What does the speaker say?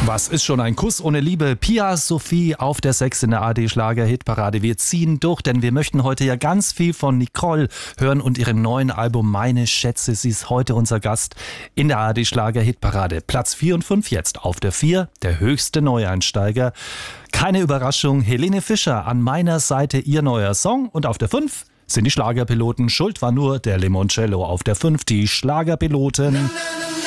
Was ist schon ein Kuss ohne Liebe? Pia Sophie auf der 6 in der ARD-Schlager-Hitparade. Wir ziehen durch, denn wir möchten heute ja ganz viel von Nicole hören und ihrem neuen Album Meine Schätze. Sie ist heute unser Gast in der ARD-Schlager-Hitparade. Platz 4 und 5 jetzt. Auf der 4 der höchste Neueinsteiger. Keine Überraschung, Helene Fischer, An meiner Seite ihr neuer Song. Und auf der 5 sind die Schlagerpiloten. Schuld war nur der Limoncello. Auf der 5 die Schlagerpiloten.